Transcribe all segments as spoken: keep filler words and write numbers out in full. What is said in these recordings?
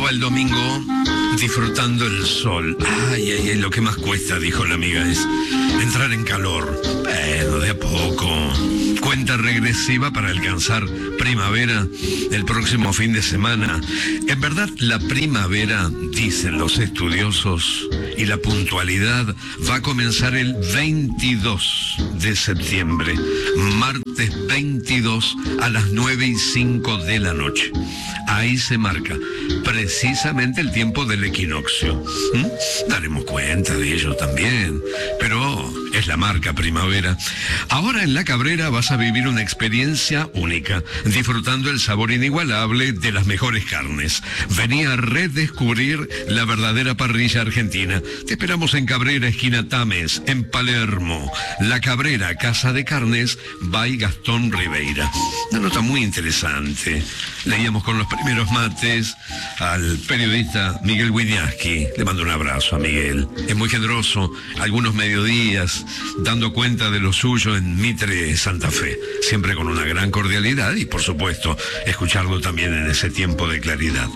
Estaba el domingo disfrutando el sol. Ay, ay, ay, lo que más cuesta, dijo la amiga, es entrar en calor. Bueno, de a poco. Cuenta regresiva para alcanzar primavera el próximo fin de semana. En verdad, la primavera, dicen los estudiosos, y la puntualidad va a comenzar el veintidós de septiembre, martes veintidós a las nueve y cinco de la noche. Ahí se marca precisamente el tiempo del equinoccio. ¿Mm? Daremos cuenta de ello también, pero es la marca primavera. Ahora en La Cabrera vas a vivir una experiencia única, disfrutando el sabor inigualable de las mejores carnes. Vení a redescubrir la verdadera parrilla argentina. Te esperamos en Cabrera, esquina Tames, en Palermo. La Cabrera, Casa de Carnes, by Gastón Ribeira. Una nota muy interesante. Leíamos con los primeros mates al periodista Miguel Wieniawski. Le mando un abrazo a Miguel. Es muy generoso, algunos mediodías, dando cuenta de lo suyo en Mitre, Santa Fe. Siempre con una gran cordialidad y, por supuesto, escucharlo también en ese tiempo de claridad.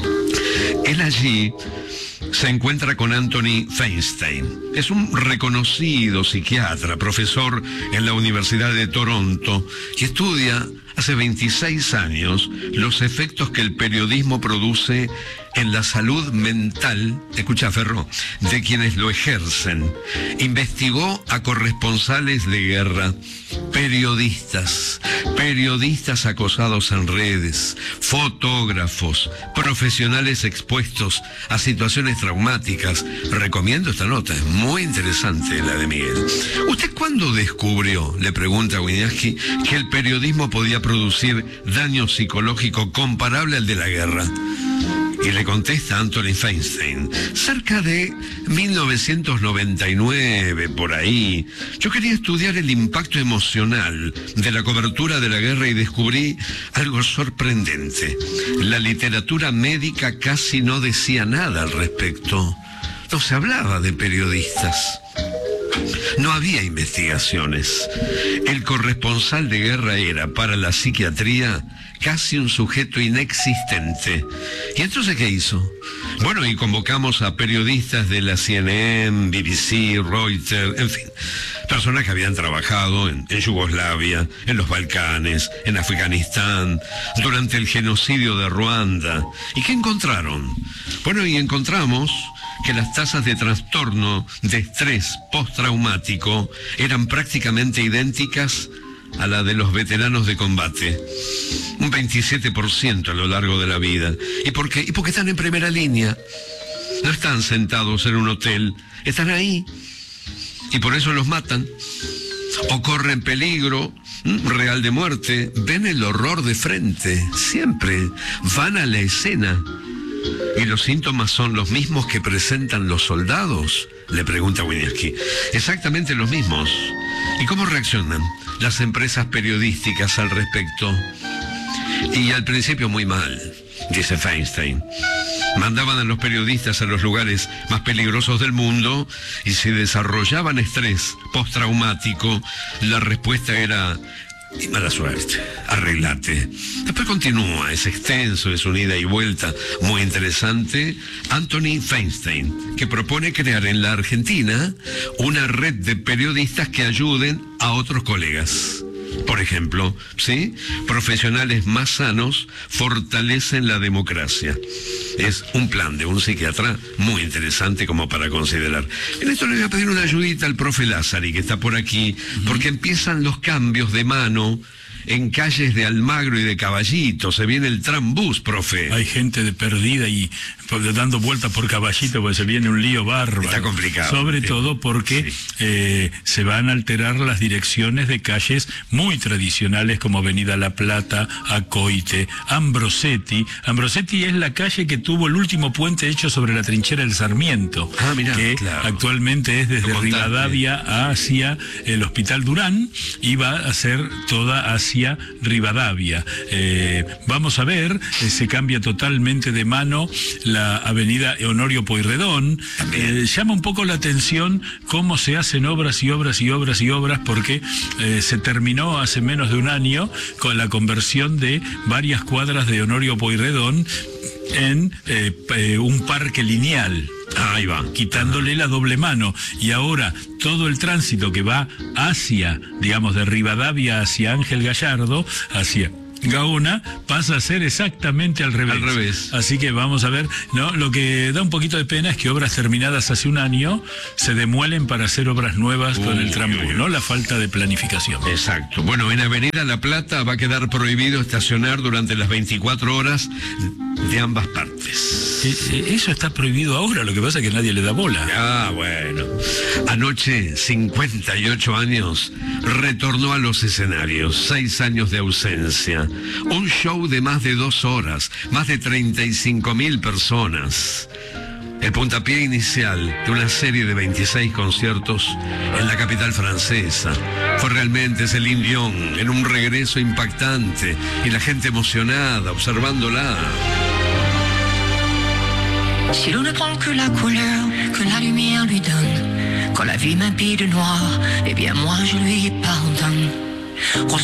Él allí se encuentra con Anthony Feinstein. Es un reconocido psiquiatra, profesor en la Universidad de Toronto, y estudia hace veintiséis años los efectos que el periodismo produce en la salud mental, escucha Ferro, de quienes lo ejercen. Investigó a corresponsales de guerra, periodistas, periodistas acosados en redes, fotógrafos, profesionales expuestos a situaciones traumáticas. Recomiendo esta nota, es muy interesante la de Miguel. ¿Usted cuándo descubrió, le pregunta Wieniawski, que el periodismo podía producir daño psicológico comparable al de la guerra? Y le contesta Anthony Feinstein, cerca de mil novecientos noventa y nueve, por ahí. Yo quería estudiar el impacto emocional de la cobertura de la guerra y descubrí algo sorprendente. La literatura médica casi no decía nada al respecto. No se hablaba de periodistas. No había investigaciones. El corresponsal de guerra era, para la psiquiatría, casi un sujeto inexistente. ¿Y entonces qué hizo? Bueno, y convocamos a periodistas de la C N N, B B C, Reuters, en fin, personas que habían trabajado en, en Yugoslavia, en los Balcanes, en Afganistán, durante el genocidio de Ruanda. ¿Y qué encontraron? Bueno, y encontramos que las tasas de trastorno de estrés postraumático eran prácticamente idénticas a la de los veteranos de combate. Un veintisiete por ciento a lo largo de la vida. ¿Y por qué? Y porque están en primera línea. No están sentados en un hotel, están ahí. Y por eso los matan. O corren peligro real de muerte. Ven el horror de frente, siempre. Van a la escena. ¿Y los síntomas son los mismos que presentan los soldados?, le pregunta Wieniawski. Exactamente los mismos. ¿Y cómo reaccionan las empresas periodísticas al respecto? Y al principio muy mal, dice Feinstein. Mandaban a los periodistas a los lugares más peligrosos del mundo y si desarrollaban estrés postraumático, la respuesta era: y mala suerte, arreglate. Después continúa, es extenso, es una ida y vuelta muy interesante. Anthony Feinstein, que propone crear en la Argentina una red de periodistas que ayuden a otros colegas. Por ejemplo, ¿sí? Profesionales más sanos fortalecen la democracia. Es un plan de un psiquiatra muy interesante como para considerar. En esto le voy a pedir una ayudita al profe Lázari, que está por aquí, porque empiezan los cambios de mano en calles de Almagro y de Caballito. Se viene el trambús, profe. Hay gente de perdida y dando vueltas por Caballito, porque se viene un lío bárbaro. Está complicado. Sobre sí. todo porque sí. eh, se van a alterar las direcciones de calles muy tradicionales como Avenida La Plata, Acoite, Ambrosetti. Ambrosetti es la calle que tuvo el último puente hecho sobre la trinchera del Sarmiento, ah, mirá, que claro. actualmente es desde Rivadavia hacia el Hospital Durán y va a ser toda hacia hacia Rivadavia. Eh, vamos a ver, eh, se cambia totalmente de mano la avenida Honorio Pueyrredón. Eh, llama un poco la atención cómo se hacen obras y obras y obras y obras, porque eh, se terminó hace menos de un año con la conversión de varias cuadras de Honorio Pueyrredón en eh, eh, un parque lineal. Ahí va. Quitándole la doble mano. Y ahora todo el tránsito que va hacia, digamos, de Rivadavia hacia Ángel Gallardo, hacia Gaona, pasa a ser exactamente al revés. Al revés. Así que vamos a ver, ¿no? Lo que da un poquito de pena es que obras terminadas hace un año se demuelen para hacer obras nuevas Uy, con el trambú, uy, uy. ¿no? La falta de planificación. Exacto. Bueno, en Avenida La Plata va a quedar prohibido estacionar durante las veinticuatro horas de ambas partes. Eh, eh, Eso está prohibido ahora, lo que pasa es que nadie le da bola. Ah, bueno. Anoche, cincuenta y ocho años, retornó a los escenarios, seis años de ausencia. Un show de más de dos horas, más de treinta y cinco mil personas. El puntapié inicial de una serie de veintiséis conciertos en la capital francesa. Fue realmente Céline Dion en un regreso impactante y la gente emocionada observándola. Si l'on ne prend que la couleur que la lumière lui donne, quand la vie m'habille de noir, eh bien moi je lui pardonne.